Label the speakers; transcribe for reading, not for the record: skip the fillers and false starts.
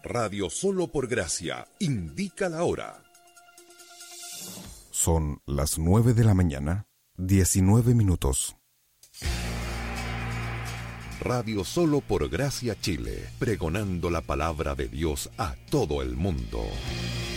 Speaker 1: Radio Solo por Gracia indica la hora.
Speaker 2: Son las 9 de la mañana, 19 minutos.
Speaker 1: Radio Solo por Gracia Chile, pregonando la palabra de Dios a todo el mundo.